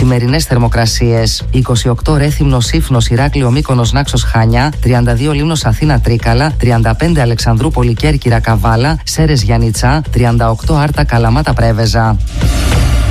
Σημερινές θερμοκρασίες: 28 Ρέθυμνος Σύφνος Ηράκλειο Μύκονος Νάξος Χανιά, 32 Λίμνος Αθήνα Τρίκαλα, 35 Αλεξανδρούπολη Κέρκυρα Καβάλα, Σέρες Γιαννιτσά, 38 Άρτα Καλαμάτα Πρέβεζα.